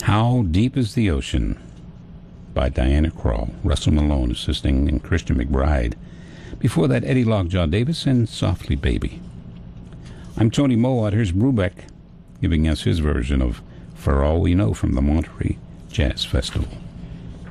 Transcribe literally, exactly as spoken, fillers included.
How Deep is the Ocean by Diana Krall, Russell Malone assisting, and Christian McBride. Before that, Eddie Lockjaw Davis and Softly Baby. I'm Tony Mowat. Here's Brubeck giving us his version of For All We Know from the Monterey Jazz Festival.